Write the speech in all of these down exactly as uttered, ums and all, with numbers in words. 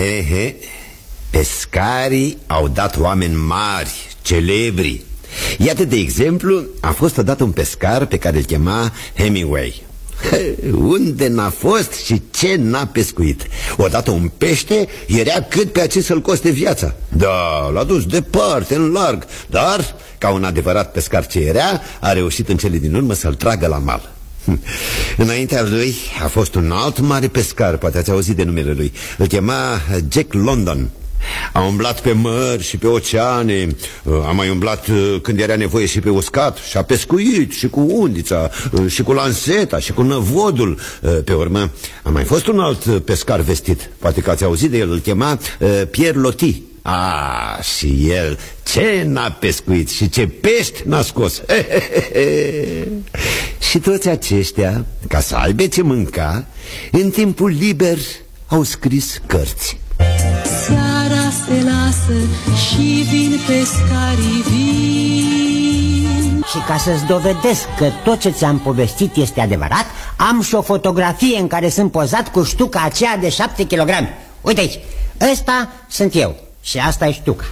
He, he. Pescarii au dat oameni mari, celebri. Iată, de exemplu, a fost odată un pescar pe care îl chema Hemingway. Unde n-a fost și ce n-a pescuit. Odată un pește era cât pe acest să-l coste viața. Da, l-a dus departe, în larg. Dar, ca un adevărat pescar ce era, a reușit în cele din urmă să-l tragă la mal. Înaintea lui a fost un alt mare pescar, poate ați auzit de numele lui. Îl chema Jack London. A umblat pe mări și pe oceane, a mai umblat când era nevoie și pe uscat, și a pescuit și cu undița, și cu lanseta, și cu năvodul. Pe urmă a mai fost un alt pescar vestit, poate că ați auzit de el, îl chema Pierre Loti. Ah, și el ce n-a pescuit și ce pești n-a scos. Și toți aceștia, ca să aibă ce mânca, în timpul liber au scris cărți. Seara se lasă și vin pescarii vin. Și ca să-ți dovedesc că tot ce ți-am povestit este adevărat, am și o fotografie în care sunt pozat cu ștuca aceea de șapte kilograme. Uite aici, ăsta sunt eu și asta e ștuca.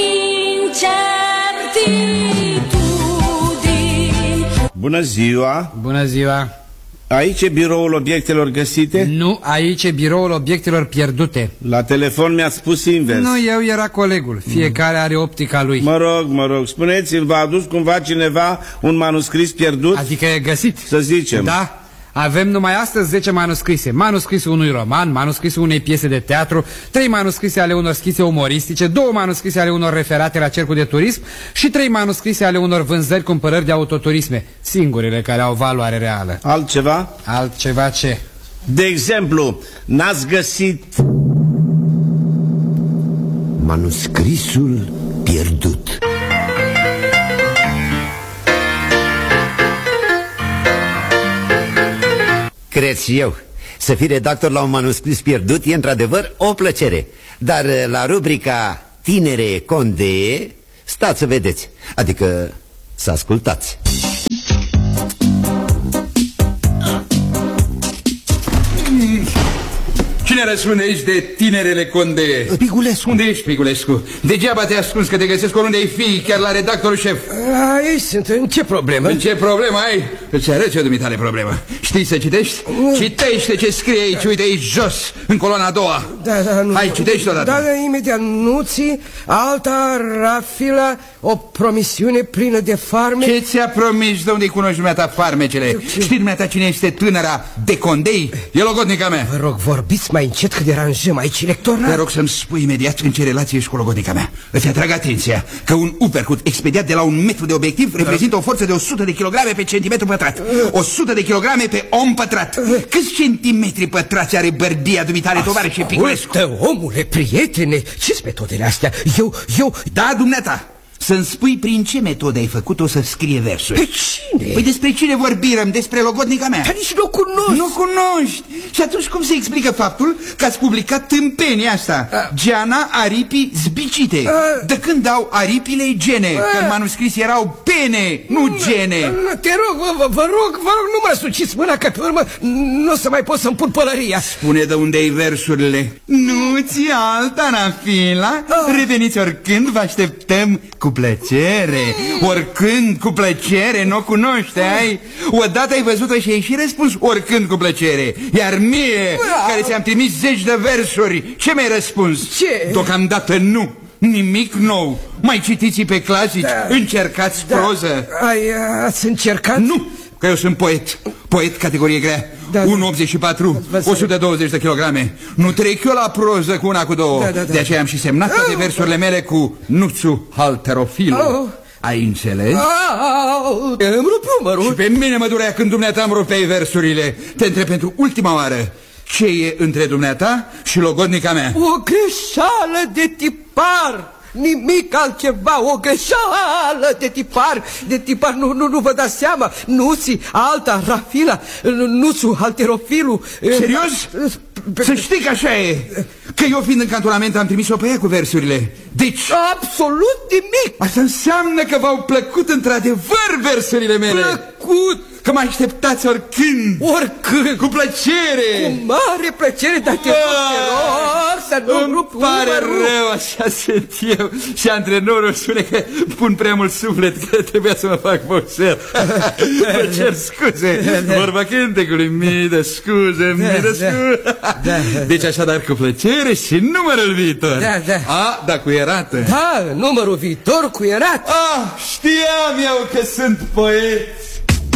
Bună ziua! Bună ziua! Aici e biroul obiectelor găsite? Nu, aici e biroul obiectelor pierdute. La telefon mi-ați spus invers. Nu, eu era colegul. Fiecare are optica lui. Mă rog, mă rog, spuneți-mi, v-a adus cumva cineva un manuscris pierdut? Adică e găsit? Să zicem. Da. Avem numai astăzi zece manuscrise. Manuscrisul unui roman, manuscrisul unei piese de teatru, trei manuscrise ale unor schițe umoristice, două manuscrise ale unor referate la cercul de turism și trei manuscrise ale unor vânzări, cumpărări de autoturisme, singurele care au valoare reală. Altceva? Altceva ce? De exemplu, n-ați găsit manuscrisul pierdut. Cred și eu. Să fii redactor la un manuscris pierdut e într-adevăr o plăcere. Dar la rubrica Tinere Condee, stați să vedeți, adică să ascultați. Cine răspunde aici de tinerele Condee? Spigulescu. Unde ești, Spigulescu? Degeaba te-ai ascuns că te găsesc oriunde ai fi, chiar la redactorul șef. Aici sunt, în ce problemă? În ce problemă ai? Îți arăți eu dumitale problemă. Știi să citești? Citește ce scrie aici, uite aici jos, în coloana a doua. Da, da, nu. Hai, citești odată. Da, da, imediat, nuții, alta, rafila, o promisiune plină de farme. Ce ți-a promis? De unde-i cunoști dumneata farmecele? Ce? Știi dumneata cine este tânăra de Condei? E logodnica mea. Vă rog, vorbiți mai încet că deranjăm aici lectora. Te rog să-mi spui imediat în ce relație ești cu logodnica mea. Îți atrag atenția că un uppercut expediat de la un metru de obiectiv reprezintă o forță de o sută de kilograme pe centimetru pătrat. o sută de kilograme pe om pătrat. Câți centimetri pătrați are bărbia dumitale, tovarășe Spigulescu? Omule, prietene, ce-s metodele astea? Eu, eu... Da, dumneata. Să-mi spui prin ce metodă ai făcut-o să scrie versuri. Pe cine? Păi despre cine vorbirăm? Despre logodnica mea. Dar nici nu o cunosc. Nu cunoști. Și atunci cum se explică faptul că ați publicat tâmpenia asta? A. Geana aripii zbicite. A. De când dau aripile gene? A. Că în manuscris erau pene, nu gene. Te rog, vă, vă rog, vă rog, nu mă suciți mâna, că pe urmă nu o să mai pot să-mi pun pălăria. Spune de unde-i versurile. Nu ți alta, Nafila. A. Reveniți oricând, vă așteptăm cu plăcere. Oricând cu plăcere, nu o cunoști, ai? Odată ai văzut-o și ai și răspuns oricând cu plăcere. Iar mie, care ți-am trimis zeci de versuri, ce mi-ai răspuns? Ce? Deocamdată nu. Nimic nou. Mai citiți pe clasici, da. Încercați da. Proză. Ai, ați încercat? Nu, că eu sunt poet. Poet categorie grea. Da, unu virgulă optzeci și patru, o sută douăzeci de kilograme. Nu trec eu la proză cu una cu două. Da, da, da. De aceea am și semnat toate versurile mele cu Nuțu Halterofilu. Oh. Ai înțeles? Oh, îmi rup umărul. Și pe mine mă durea când dumneata îmi rupeai versurile. Te întreb pentru ultima oară, ce e între dumneata și logodnica mea? O greșeală de tipar. Nimic altceva, o greșeală de tipar. De tipar, nu, nu, nu vă dați seama. Nuții, alta, rafila, Nuțu Halterofilu. Serios? Să știi că așa e. Că eu fiind în cantonament am trimis-o pe ea cu versurile. Deci... absolut nimic. Asta înseamnă că v-au plăcut într-adevăr versurile mele. Plăcut. Că mă așteptați oricând. Oricând. Cu plăcere. Cu mare plăcere, dar te rog, te rog să nu Îmi rup pare umărul. rău, așa sunt eu. Și antrenorul spune că pun prea mult suflet, că trebuia să mă fac boxer. Vă cer scuze. Vorba cântecului, mii de scuze, mii de scuze. Deci așadar cu plăcere și numărul viitor. Da, da. A, da, cu erată. Da, numărul viitor cu erat. Ah, știam eu că sunt poet.